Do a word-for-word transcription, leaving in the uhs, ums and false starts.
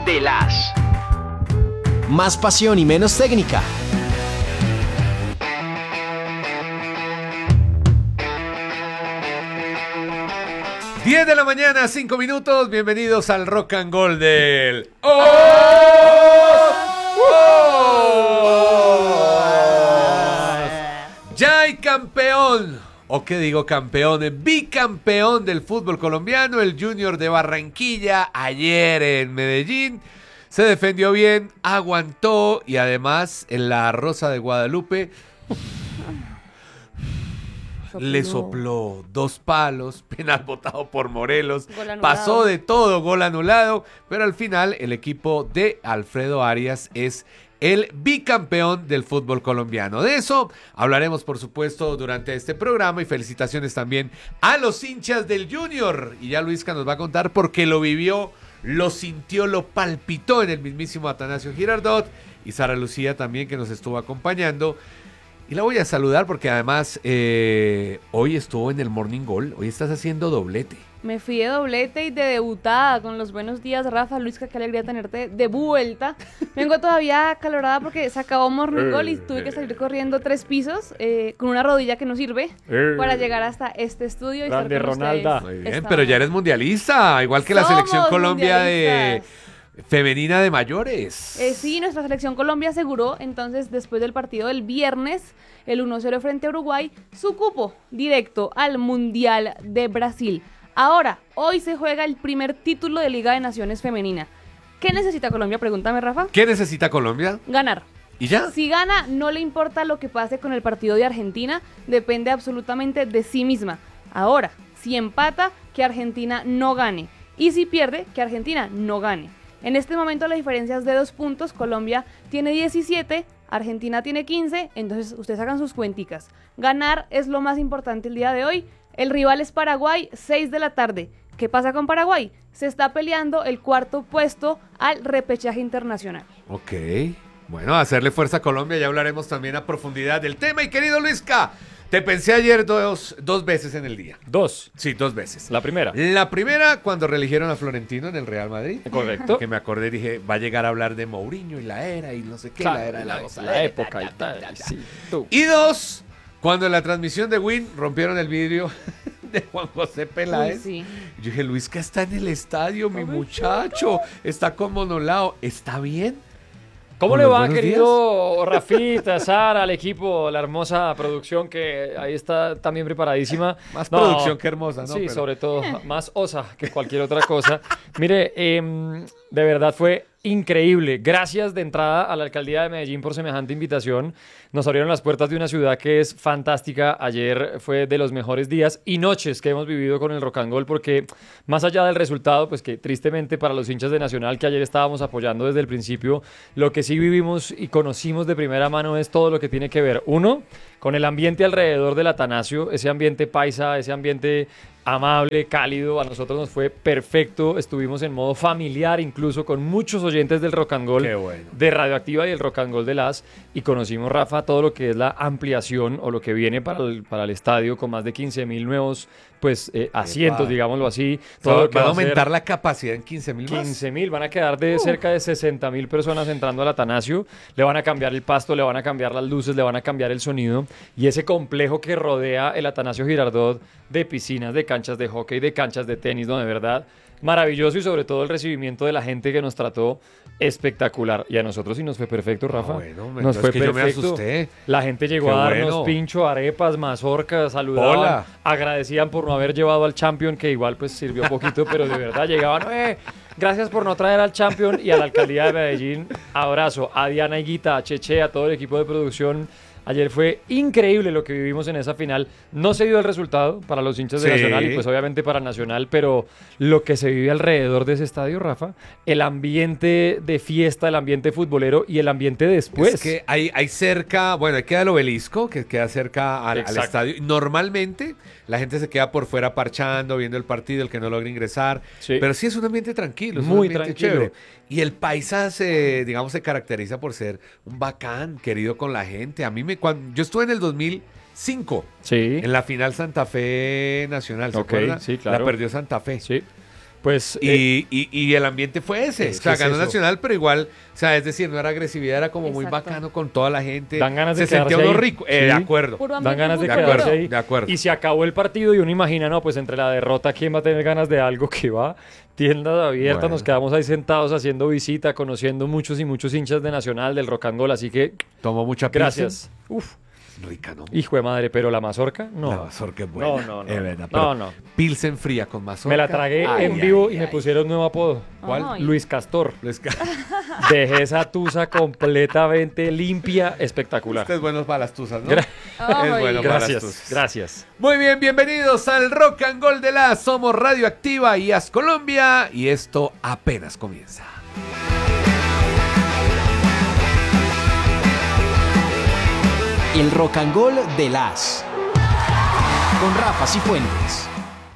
de las. Más pasión y menos técnica. diez de la mañana, cinco minutos. Bienvenidos al Rock and Gold del... ¡Oh! ¡Oh! Ya hay campeón, o qué digo campeón, bicampeón del fútbol colombiano, el Junior de Barranquilla, ayer en Medellín. Se defendió bien, aguantó y además en la Rosa de Guadalupe... Sopló. Le sopló dos palos, penal botado por Morelos, pasó de todo, gol anulado, pero al final el equipo de Alfredo Arias es el bicampeón del fútbol colombiano. De eso hablaremos, por supuesto, durante este programa y felicitaciones también a los hinchas del Junior. Y ya Luisca nos va a contar porque lo vivió, lo sintió, lo palpitó en el mismísimo Atanasio Girardot y Sara Lucía también que nos estuvo acompañando. Y la voy a saludar porque además eh, hoy estuvo en el Morning Goal. Hoy estás haciendo doblete. Me fui de doblete y de debutada con los buenos días, Rafa, Luis, qué alegría tenerte de vuelta. Vengo todavía acalorada porque se acabó Morning Goal y tuve que salir corriendo tres pisos eh, con una rodilla que no sirve para llegar hasta este estudio. Y Grande estar con Ronalda. Muy bien, pero ya eres mundialista, igual que la Somos selección Colombia de... mundialistas. Femenina de mayores. Eh, sí, nuestra selección Colombia aseguró entonces después del partido del viernes, el uno cero frente a Uruguay, su cupo directo al Mundial de Brasil. Ahora, hoy se juega el primer título de Liga de Naciones Femenina. ¿Qué necesita Colombia? Pregúntame, Rafa. ¿Qué necesita Colombia? Ganar. ¿Y ya? Si gana, no le importa lo que pase con el partido de Argentina, depende absolutamente de sí misma. Ahora, si empata, que Argentina no gane. Y si pierde, que Argentina no gane. En este momento la diferencia es de dos puntos, Colombia tiene diecisiete, Argentina tiene quince, entonces ustedes hagan sus cuenticas. Ganar es lo más importante el día de hoy, el rival es Paraguay, seis de la tarde. ¿Qué pasa con Paraguay? Se está peleando el cuarto puesto al repechaje internacional. Ok, bueno, hacerle fuerza a Colombia, ya hablaremos también a profundidad del tema. Y querido Luisca, te pensé ayer dos, dos veces en el día. ¿Dos? Sí, dos veces. La primera. La primera, cuando reeligieron a Florentino en el Real Madrid. Correcto. Que me acordé y dije, va a llegar a hablar de Mourinho y la era y no sé qué, Claro, la era de la, la, cosa, la época y tal. Sí, tú. Y dos, cuando en la transmisión de Win rompieron el vidrio de Juan José Peláez. Uy, sí. Yo dije, Luis, que está en el estadio, mi muchacho. Está como Nolao. ¿Está bien? ¿Cómo Con le los va, buenos querido días. Rafita, Sara, al equipo, la hermosa producción que ahí está también preparadísima? Más No, producción que hermosa, ¿no? Sí, Pero... sobre todo, más osa que cualquier otra cosa. Mire, eh, de verdad fue increíble. Gracias de entrada a la Alcaldía de Medellín por semejante invitación. Nos abrieron las puertas de una ciudad que es fantástica. Ayer fue de los mejores días y noches que hemos vivido con el Rock and Gold, porque más allá del resultado, pues que tristemente para los hinchas de Nacional que ayer estábamos apoyando desde el principio, lo que sí vivimos y conocimos de primera mano es todo lo que tiene que ver, uno, con el ambiente alrededor del Atanasio, ese ambiente paisa, ese ambiente amable, cálido, a nosotros nos fue perfecto, estuvimos en modo familiar incluso con muchos oyentes del Rock and Gold, Qué bueno. de Radioactiva y el Rock and Gold de las, y conocimos, Rafa, todo lo que es la ampliación o lo que viene para el, para el estadio con más de quince mil nuevos pues eh, asientos, Epa. digámoslo así. Todo lo que va a va a ser aumentar la capacidad en quince mil más. quince mil, van a quedar de uh. cerca de sesenta mil personas entrando al Atanasio, le van a cambiar el pasto, le van a cambiar las luces, le van a cambiar el sonido, y ese complejo que rodea el Atanasio Girardot de piscinas, de canchas de hockey, de canchas de tenis, no, de verdad, maravilloso, y sobre todo el recibimiento de la gente que nos trató espectacular. Y a nosotros sí nos fue perfecto, Rafa. Ah, bueno, nos fue que yo me perfecto. asusté. La gente llegó Qué a darnos bueno. pincho, arepas, mazorcas, saludaban, Hola. agradecían por no haber llevado al Champion, que igual pues sirvió poquito, pero de verdad llegaban, eh, gracias por no traer al Champion. Y a la Alcaldía de Medellín, abrazo. A Diana Higuita, a Cheche, a todo el equipo de producción. Ayer fue increíble lo que vivimos en esa final. No se dio el resultado para los hinchas de Sí. Nacional y pues obviamente para Nacional, pero lo que se vive alrededor de ese estadio, Rafa, el ambiente de fiesta, el ambiente futbolero y el ambiente después. Es que hay, hay cerca, bueno, ahí queda el obelisco, que queda cerca al, al Exacto. estadio. Normalmente la gente se queda por fuera parchando, viendo el partido, el que no logra ingresar. Sí. Pero sí es un ambiente tranquilo, es Muy un ambiente tranquilo. chévere. Y el paisa se, digamos, se caracteriza por ser un bacán, querido con la gente. A mí me, cuando, yo estuve en el dos mil cinco, Sí. en la final Santa Fe Nacional, ¿se Ok, acuerdan? sí, claro. La perdió Santa Fe. Sí. Pues, Y, eh, y, y el ambiente fue ese. es O sea, que es ganó eso. Nacional, pero igual, o sea, es decir, no era agresividad, era como muy Exacto. bacano con toda la gente. Dan ganas de Se sentía quedarse uno ahí. rico. Eh, Sí. De acuerdo. Puro dan ambiente ganas de futbolero. quedarse ahí. De acuerdo. Y se acabó el partido y uno imagina, no, pues entre la derrota, ¿quién va a tener ganas de algo que va? Tiendas abiertas, Bueno. nos quedamos ahí sentados haciendo visita, conociendo muchos y muchos hinchas de Nacional, del Rock and Roll, así que Tomó mucha pilsen. gracias. Uf, Rica, ¿no? hijo de madre, pero la mazorca, no. La mazorca es buena. No, no, no. Es verdad, No, pero no. Pilsen fría con mazorca. Me la tragué Ay, en ay, vivo ay, y me ay. pusieron nuevo apodo. ¿Cuál? Ay. Luis Castor. Les ca- Dejé esa tusa completamente limpia, espectacular. Usted es bueno para las tuzas, ¿no? Gra- Ay. Es bueno para las gracias, tuzas. gracias. Muy bien, bienvenidos al Rock and Gold de la Somos Radioactiva y As Colombia. Y esto apenas comienza. El Rock and Roll de las. Con Rafa Cifuentes.